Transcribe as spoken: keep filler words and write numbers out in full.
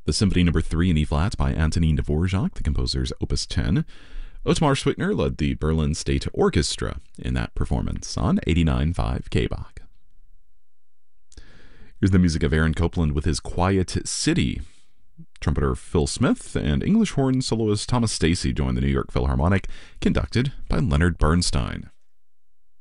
the Symphony Number three in E-flat by Antonin Dvorak, the composer's Opus ten. Otmar Zwickner led the Berlin State Orchestra in that performance on eighty-nine point five K-Bach. Here's the music of Aaron Copland with his Quiet City. Trumpeter Phil Smith and English horn soloist Thomas Stacy joined the New York Philharmonic, conducted by Leonard Bernstein.